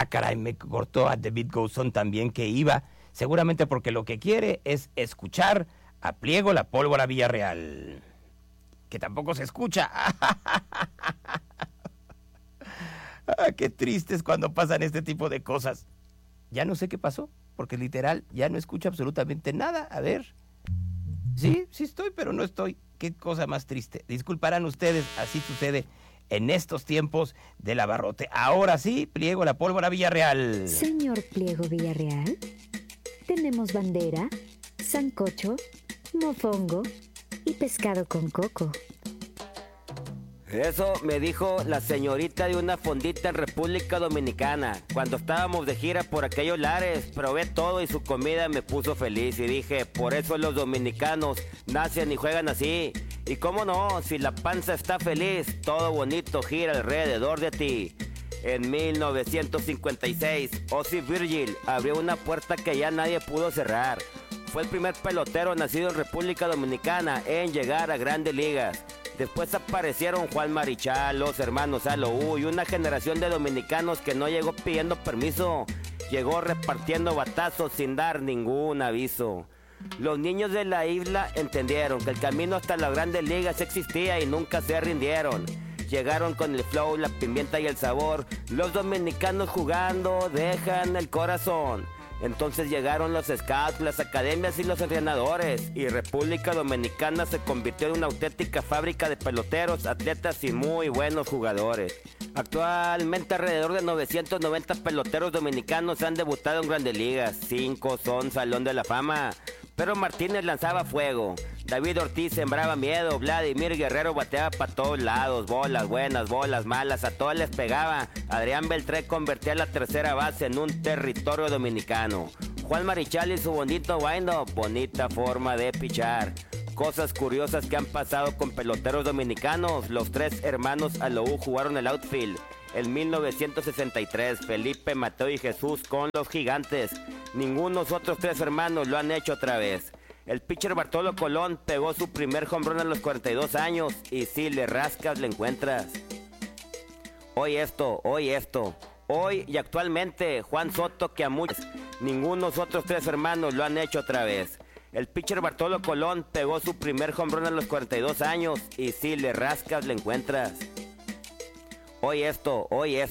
Ah, caray, me cortó a The Beat Goes On también que iba, seguramente porque lo que quiere es escuchar a Pliego la Pólvora Villarreal, que tampoco se escucha. Ah, qué triste es cuando pasan este tipo de cosas. Ya no sé qué pasó, porque literal ya no escucho absolutamente nada. A ver. Sí estoy, pero no estoy. Qué cosa más triste. Disculparán ustedes, así sucede en estos tiempos del abarrote. Ahora sí, Pliego la Pólvora Villarreal. Señor Pliego Villarreal, tenemos bandera, sancocho, mofongo y pescado con coco. Eso me dijo la señorita de una fondita en República Dominicana. Cuando estábamos de gira por aquellos lares, probé todo y su comida me puso feliz. Y dije, por eso los dominicanos nacen y juegan así. Y cómo no, si la panza está feliz, todo bonito gira alrededor de ti. En 1956, Ozzie Virgil abrió una puerta que ya nadie pudo cerrar. Fue el primer pelotero nacido en República Dominicana en llegar a Grandes Ligas. Después aparecieron Juan Marichal, los hermanos Aloú y una generación de dominicanos que no llegó pidiendo permiso. Llegó repartiendo batazos sin dar ningún aviso. Los niños de la isla entendieron que el camino hasta las Grandes Ligas existía y nunca se rindieron. Llegaron con el flow, la pimienta y el sabor. Los dominicanos jugando dejan el corazón. Entonces llegaron los scouts, las academias y los entrenadores, y República Dominicana se convirtió en una auténtica fábrica de peloteros, atletas y muy buenos jugadores. Actualmente alrededor de 990 peloteros dominicanos han debutado en Grandes Ligas. 5 son Salón de la Fama. Pero Martínez lanzaba fuego, David Ortiz sembraba miedo, Vladimir Guerrero bateaba para todos lados, bolas buenas, bolas malas, a todos les pegaba. Adrián Beltré convertía la tercera base en un territorio dominicano. Juan Marichal y su bonito wind-up, bonita forma de pichar. Cosas curiosas que han pasado con peloteros dominicanos. Los tres hermanos Aloú jugaron el outfield. En 1963, Felipe, Mateo y Jesús con los Gigantes. Ninguno de los otros tres hermanos lo han hecho otra vez. El pitcher Bartolo Colón pegó su primer home run a los 42 años. Y si le rascas, le encuentras. Hoy esto. Hoy y actualmente, Juan Soto, que a muchos, ninguno de los otros tres hermanos lo han hecho otra vez. El pitcher Bartolo Colón pegó su primer home run a los 42 años. Y si le rascas, le encuentras. Hoy esto.